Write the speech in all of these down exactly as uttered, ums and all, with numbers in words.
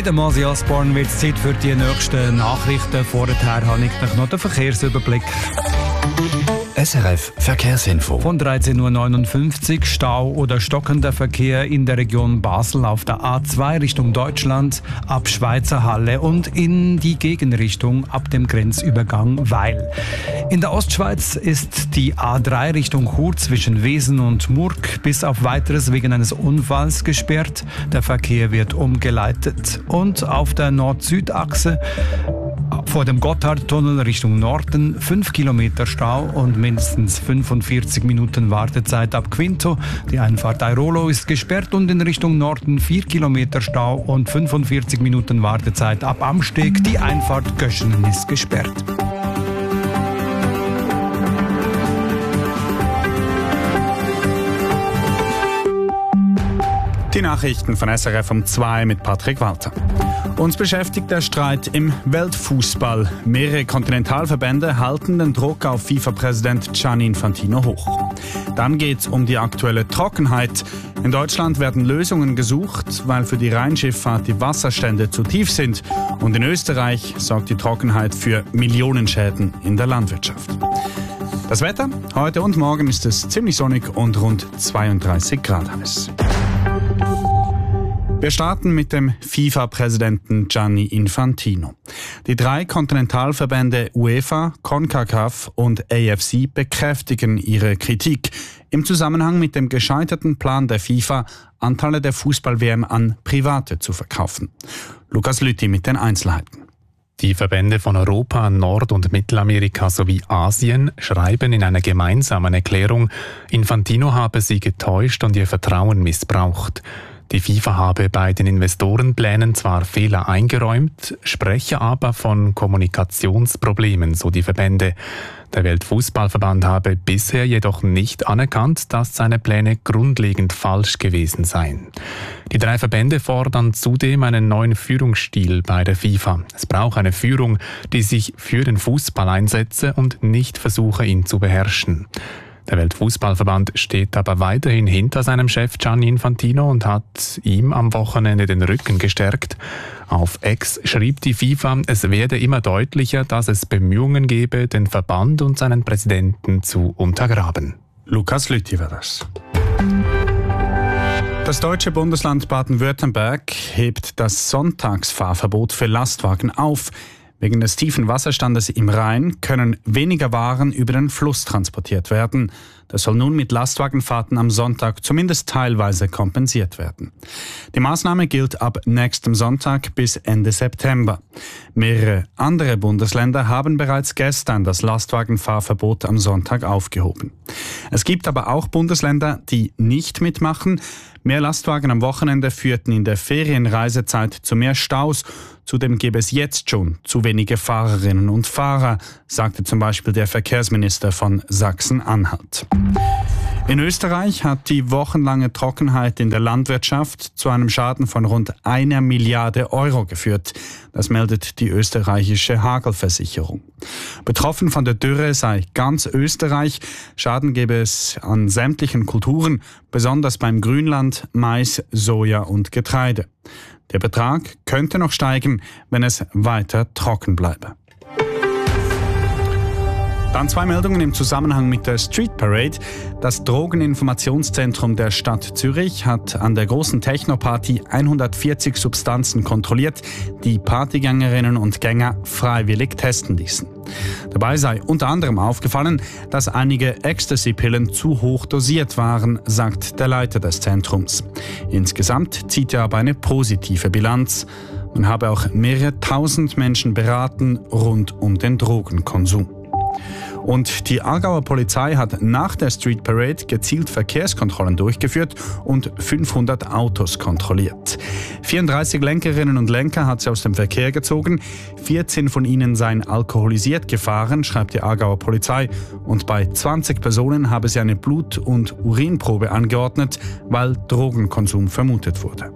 Mit dem Ozzy Osbourne wird es Zeit für die nächsten Nachrichten. Vorher habe ich noch den Verkehrsüberblick. S R F Verkehrsinfo. Von dreizehn Uhr neunundfünfzig Stau oder stockender Verkehr in der Region Basel auf der A zwei Richtung Deutschland ab Schweizer Halle und in die Gegenrichtung ab dem Grenzübergang Weil. In der Ostschweiz ist die A drei Richtung Chur zwischen Wesen und Murg bis auf Weiteres wegen eines Unfalls gesperrt. Der Verkehr wird umgeleitet. Und auf der Nord-Süd-Achse vor dem Gotthardtunnel Richtung Norden fünf Kilometer Stau und mindestens fünfundvierzig Minuten Wartezeit ab Quinto. Die Einfahrt Airolo ist gesperrt und in Richtung Norden vier Kilometer Stau und fünfundvierzig Minuten Wartezeit ab Amsteg. Die Einfahrt Göschenen ist gesperrt. Die Nachrichten von S R F um zwei mit Patrick Walter. Uns beschäftigt der Streit im Weltfußball. Mehrere Kontinentalverbände halten den Druck auf FIFA-Präsident Gianni Infantino hoch. Dann geht es um die aktuelle Trockenheit. In Deutschland werden Lösungen gesucht, weil für die Rheinschifffahrt die Wasserstände zu tief sind. Und in Österreich sorgt die Trockenheit für Millionenschäden in der Landwirtschaft. Das Wetter? Heute und morgen ist es ziemlich sonnig und rund zweiunddreißig Grad heiß. Wir starten mit dem FIFA-Präsidenten Gianni Infantino. Die drei Kontinentalverbände UEFA, CONCACAF und A F C bekräftigen ihre Kritik im Zusammenhang mit dem gescheiterten Plan der FIFA, Anteile der Fußball-W M an Private zu verkaufen. Lukas Lüthi mit den Einzelheiten. Die Verbände von Europa, Nord- und Mittelamerika sowie Asien schreiben in einer gemeinsamen Erklärung, Infantino habe sie getäuscht und ihr Vertrauen missbraucht. Die FIFA habe bei den Investorenplänen zwar Fehler eingeräumt, spreche aber von Kommunikationsproblemen, so die Verbände. Der Weltfußballverband habe bisher jedoch nicht anerkannt, dass seine Pläne grundlegend falsch gewesen seien. Die drei Verbände fordern zudem einen neuen Führungsstil bei der FIFA. Es braucht eine Führung, die sich für den Fußball einsetze und nicht versuche, ihn zu beherrschen. Der Weltfußballverband steht aber weiterhin hinter seinem Chef Gianni Infantino und hat ihm am Wochenende den Rücken gestärkt. Auf X schrieb die FIFA, es werde immer deutlicher, dass es Bemühungen gebe, den Verband und seinen Präsidenten zu untergraben. Lukas Lüthi war das. Das deutsche Bundesland Baden-Württemberg hebt das Sonntagsfahrverbot für Lastwagen auf. Wegen des tiefen Wasserstandes im Rhein können weniger Waren über den Fluss transportiert werden. Das soll nun mit Lastwagenfahrten am Sonntag zumindest teilweise kompensiert werden. Die Maßnahme gilt ab nächstem Sonntag bis Ende September. Mehrere andere Bundesländer haben bereits gestern das Lastwagenfahrverbot am Sonntag aufgehoben. Es gibt aber auch Bundesländer, die nicht mitmachen. Mehr Lastwagen am Wochenende führten in der Ferienreisezeit zu mehr Staus. Zudem gäbe es jetzt schon zu wenige Fahrerinnen und Fahrer, sagte zum Beispiel der Verkehrsminister von Sachsen-Anhalt. In Österreich hat die wochenlange Trockenheit in der Landwirtschaft zu einem Schaden von rund einer Milliarde Euro geführt. Das meldet die österreichische Hagelversicherung. Betroffen von der Dürre sei ganz Österreich. Schaden gäbe es an sämtlichen Kulturen, besonders beim Grünland, Mais, Soja und Getreide. Der Betrag könnte noch steigen, wenn es weiter trocken bleibe. Dann zwei Meldungen im Zusammenhang mit der Street Parade. Das Drogeninformationszentrum der Stadt Zürich hat an der großen Techno-Party hundertvierzig Substanzen kontrolliert, die Partygängerinnen und Gänger freiwillig testen ließen. Dabei sei unter anderem aufgefallen, dass einige Ecstasy-Pillen zu hoch dosiert waren, sagt der Leiter des Zentrums. Insgesamt zieht er aber eine positive Bilanz. Man habe auch mehrere tausend Menschen beraten rund um den Drogenkonsum. Und die Aargauer Polizei hat nach der Street Parade gezielt Verkehrskontrollen durchgeführt und fünfhundert Autos kontrolliert. vierunddreißig Lenkerinnen und Lenker hat sie aus dem Verkehr gezogen. vierzehn von ihnen seien alkoholisiert gefahren, schreibt die Aargauer Polizei. Und bei zwanzig Personen habe sie eine Blut- und Urinprobe angeordnet, weil Drogenkonsum vermutet wurde.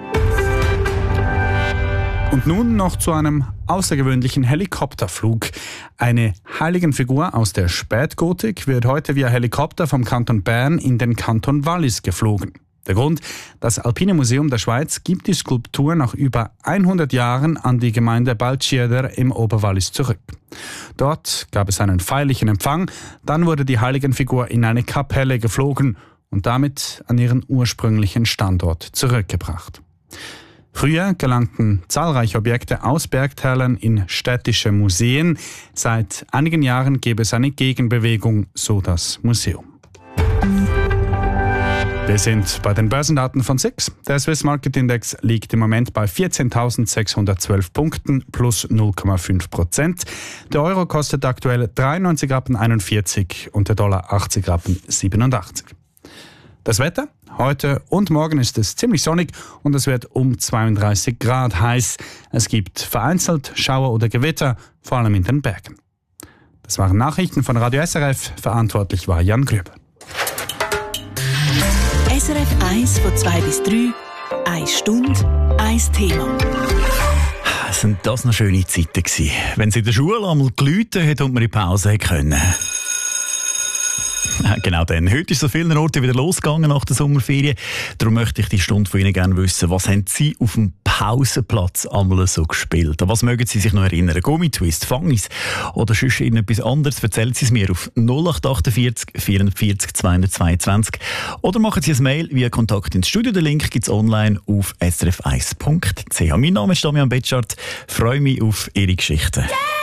Und nun noch zu einem außergewöhnlichen Helikopterflug. Eine Heiligenfigur aus der Spätgotik wird heute via Helikopter vom Kanton Bern in den Kanton Wallis geflogen. Der Grund: Das Alpine Museum der Schweiz gibt die Skulptur nach über hundert Jahren an die Gemeinde Baltschirder im Oberwallis zurück. Dort gab es einen feierlichen Empfang, dann wurde die Heiligenfigur in eine Kapelle geflogen und damit an ihren ursprünglichen Standort zurückgebracht. Früher gelangten zahlreiche Objekte aus Bergtälern in städtische Museen. Seit einigen Jahren gäbe es eine Gegenbewegung, so das Museum. Wir sind bei den Börsendaten von S I X. Der Swiss Market Index liegt im Moment bei vierzehntausendsechshundertzwölf Punkten plus null Komma fünf Prozent. Der Euro kostet aktuell dreiundneunzig Rappen einundvierzig und der Dollar achtzig Rappen siebenundachtzig. Das Wetter? Heute und morgen ist es ziemlich sonnig und es wird um zweiunddreißig Grad heiß. Es gibt vereinzelt Schauer oder Gewitter, vor allem in den Bergen. Das waren Nachrichten von Radio S R F. Verantwortlich war Jan Grüber. S R F eins von zwei bis drei, eine Stunde, ein Thema. Sind das noch schöne Zeiten gewesen, wenn es in der Schule einmal geläutet hat und man in die Pause können. Genau dann. Heute ist es an vielen Orten wieder losgegangen nach der Sommerferien. Darum möchte ich die Stunde von Ihnen gerne wissen, was haben Sie auf dem Pausenplatz einmal so gespielt? An was mögen Sie sich noch erinnern? Gummitwist, Fangis oder sonst etwas anderes? Erzählen Sie es mir auf null acht achtundvierzig vierundvierzig zweihundertzweiundzwanzig oder machen Sie ein Mail via Kontakt ins Studio. Den Link gibt es online auf s r f eins punkt c h. Mein Name ist Damian Betschart. Freue mich auf Ihre Geschichten. Yeah!